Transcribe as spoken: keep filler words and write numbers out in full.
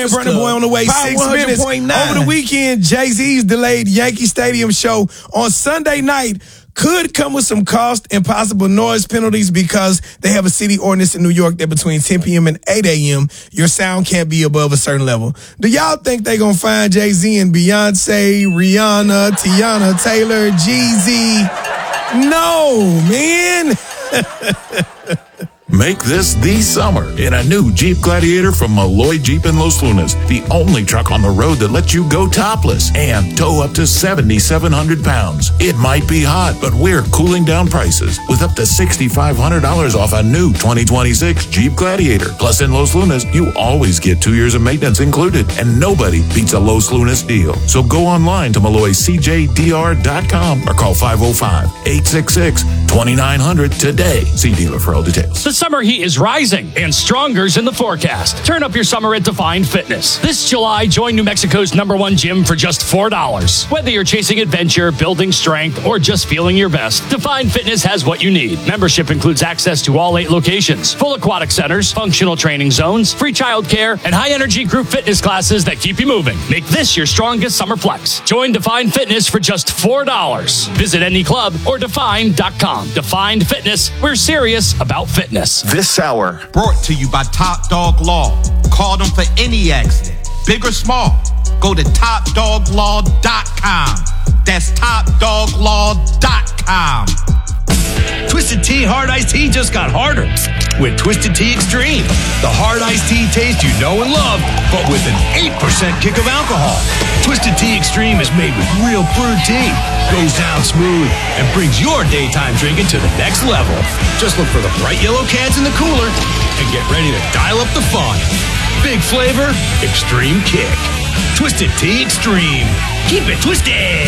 man, Burna Boy on the way, six minutes. Over the weekend, Jay-Z's delayed Yankee Stadium show on Sunday night could come with some cost and possible noise penalties because they have a city ordinance in New York that between ten p.m. and eight a.m., your sound can't be above a certain level. Do y'all think they gonna find Jay-Z and Beyonce, Rihanna, Tiana, Taylor, Jeezy? No, man. Make this the summer in a new Jeep Gladiator from Malloy Jeep in Los Lunas. The only truck on the road that lets you go topless and tow up to seven thousand seven hundred pounds. It might be hot, but we're cooling down prices with up to six thousand five hundred dollars off a new twenty twenty-six Jeep Gladiator. Plus in Los Lunas, you always get two years of maintenance included, and nobody beats a Los Lunas deal. So go online to Malloy C J D R dot com or call five oh five, eight six six, two nine zero zero today. See dealer for all details. The summer heat is rising, and Stronger's in the forecast. Turn up your summer at Define Fitness. This July, join New Mexico's number one gym for just four dollars. Whether you're chasing adventure, building strength, or just feeling your best, Define Fitness has what you need. Membership includes access to all eight locations, full aquatic centers, functional training zones, free childcare, and high-energy group fitness classes that keep you moving. Make this your strongest summer flex. Join Define Fitness for just four dollars. Visit any club or define dot com. Define Fitness. We're serious about fitness. This hour brought to you by Top Dog Law. Call them for any accident, big or small. Go to top dog law dot com. That's top dog law dot com. Twisted Tea Hard Iced Tea just got harder with Twisted Tea Extreme. The hard iced tea taste you know and love, but with an eight percent kick of alcohol. Twisted Tea Extreme is made with real brewed tea, goes down smooth, and brings your daytime drinking to the next level. Just look for the bright yellow cans in the cooler and get ready to dial up the fun. Big flavor, extreme kick. Twisted Tea Extreme. Keep it twisted.